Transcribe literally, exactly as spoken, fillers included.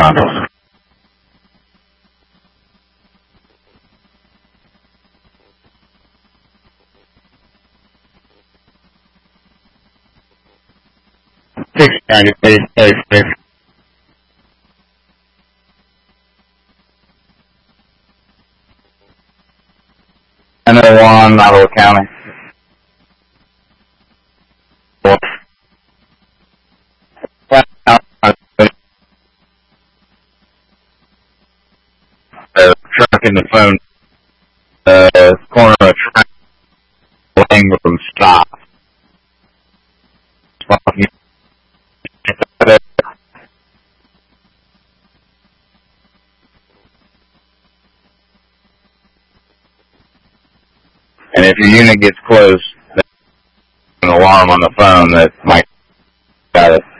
condos. six ninety, please, please, please. nine oh one, Ottawa County. Uh, truck in the phone, uh, corner of track, lane from stop. And if your unit gets close, there's an alarm on the phone that might got it.